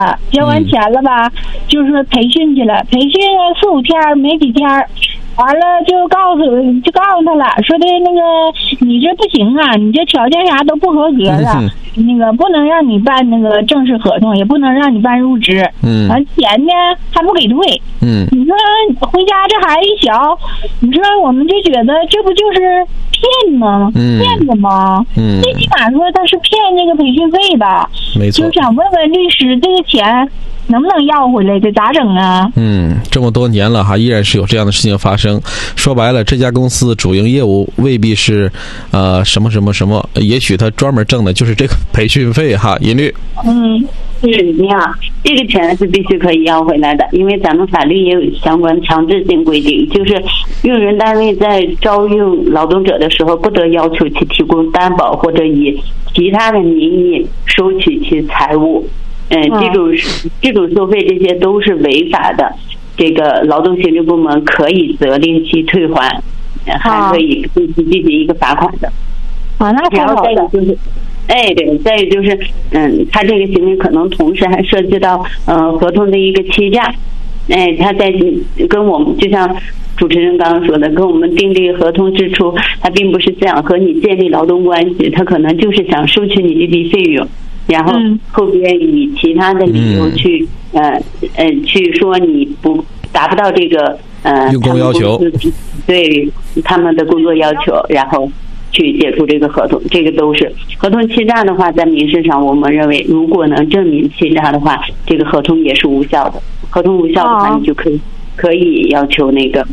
交完钱了吧，就是培训去了，培训4、5天没几天，完了就告诉他了，说的那个你这不行啊，你这条件啥都不合格啊，那个不能让你办那个正式合同，也不能让你办入职，完钱呢还不给退，你说回家这孩子一小，你说我们就觉得这不就是骗吗？骗子吗？最起码说他是骗这个培训费吧， 没错， 就想问问律师，这个钱能不能要回来？这咋整啊？ 这么多年了哈，依然是有这样的事情发生。说白了，这家公司主营业务未必是什么什么什么，也许他专门挣的就是这个培训费哈。银律， 是你好，这个钱是必须可以要回来的，因为咱们法律也有相关强制性规定，就是用人单位在招用劳动者的时候，不得要求其提供担保或者以其他的名义收取其财物。这种收费这些都是违法的，这个劳动行政部门可以责令其退还，还可以对其进行一个罚款的。 那挺好的。 对，再有就是，他这个行为可能同时还涉及到合同的一个欺诈，他在跟我们就像主持人刚刚说的，跟我们订立合同之初，他并不是想和你建立劳动关系，他可能就是想收取你这笔费用，然后后边以其他的理由去去说你达不到这个用工要求， 对他们的工作要求，然后去解除这个合同，这个都是合同欺诈的话，在民事上我们认为，如果能证明欺诈的话，这个合同也是无效的。合同无效的话，你就可以要求那个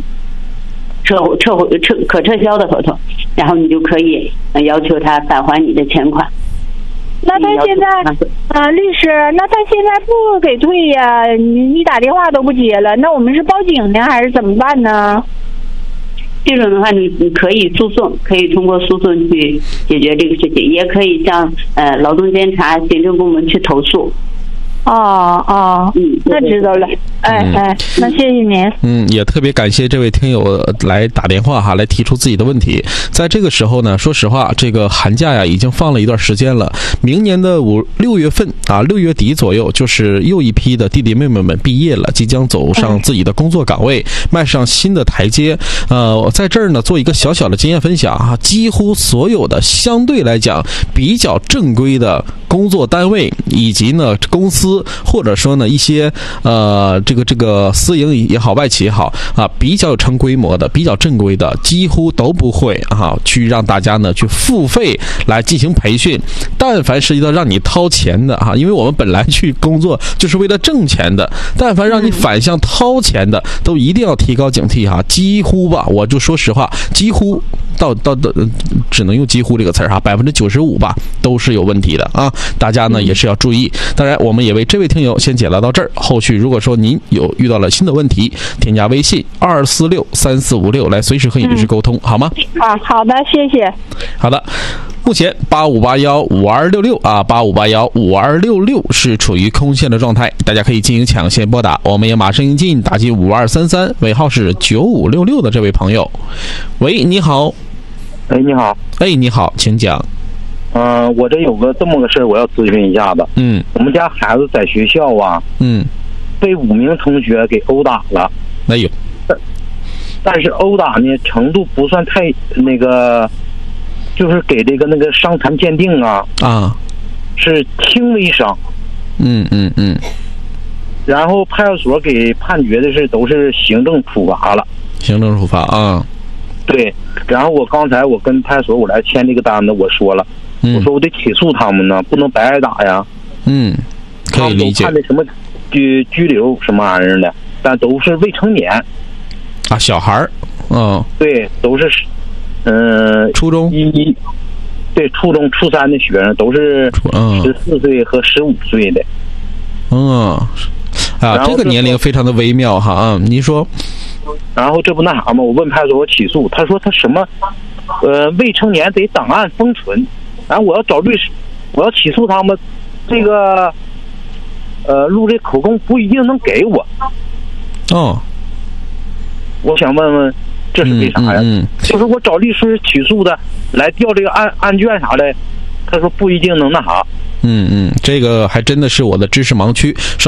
可撤销的合同，然后你就可以要求他返还你的钱款。 那他现在律师，那他现在不给退呀？你打电话都不接了，那我们是报警呢，还是怎么办呢？ 这种的话，你可以诉讼，可以通过诉讼去解决这个事情，也可以向劳动监察行政部门去投诉。 那知道了。那谢谢您。 也特别感谢这位听友来打电话哈，来提出自己的问题。在这个时候呢，说实话，这个寒假呀已经放了一段时间了。明年的6月份啊，6月底左右，就是又一批的弟弟妹妹们毕业了，即将走上自己的工作岗位，迈上新的台阶。在这儿呢做一个小小的经验分享哈，几乎所有的相对来讲比较正规的工作单位以及呢公司，或者说呢一些这个私营也好，外企也好啊，比较成规模的、比较正规的，几乎都不会去让大家呢去付费来进行培训。但凡涉及到让你掏钱的因为我们本来去工作就是为了挣钱的，但凡让你反向掏钱的，都一定要提高警惕几乎吧，我就说实话，几乎到只能用几乎这个词95%吧，都是有问题的大家呢也是要注意。当然，我们也为这位听友先解答到这儿。后续如果说您有遇到了新的问题，添加微信2463456来随时和你律师沟通，好吗？ 好的，谢谢。 好的。目前8581526685815266是处于空线的状态，大家可以进行抢先拨打，我们也马上应进打进5233，尾号是9566的这位朋友。喂，你好。 你好。 你好，请讲。 我这有这么个事儿，我要咨询一下子。我们家孩子在学校被5名同学给殴打了。但是殴打呢程度不算太那个，就是给这个那个伤残鉴定是轻微伤。然后派出所给判决的是都是行政处罚了。 行政处罚对。然后我刚才我跟派出所我来签这个单子，我说了，我说我得起诉他们呢，不能白挨打呀。 可以理解。 他们都判的什么拘留什么玩意儿的，但都是未成年小孩儿。 对，都是初中对，初中初三的学生，都是14岁和15岁的。 这个年龄非常的微妙您说。 然后这不那啥吗？我问派出所起诉，他说他什么未成年得档案封存，然后我要找律师，我要起诉他们，这个录这口供不一定能给我。我想问问这是为啥呀？就是我找律师起诉的来调这个案卷啥的，他说不一定能那啥。 这个还真的是我的知识盲区。